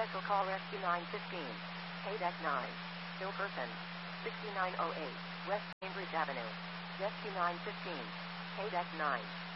Special call Rescue 915. KDEC 9. Still person. 6908. West Cambridge Avenue. Rescue 915. KDEC 9.